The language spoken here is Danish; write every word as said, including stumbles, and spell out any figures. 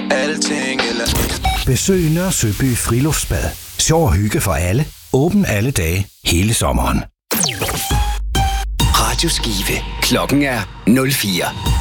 alting eller... Besøg Nørre Søby Friluftsbad. Sjov og hygge for alle. Åben alle dage, hele sommeren. Radio Skive. Klokken er nul fire.